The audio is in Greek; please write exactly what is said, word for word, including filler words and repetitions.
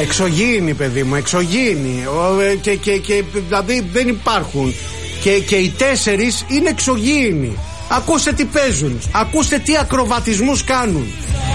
Εξωγήινοι, παιδί μου, εξωγήινοι. Και, και, και, δηλαδή δεν υπάρχουν. Και, και οι τέσσερις είναι εξωγήινοι. Ακούστε τι παίζουν. Ακούστε τι ακροβατισμούς κάνουν.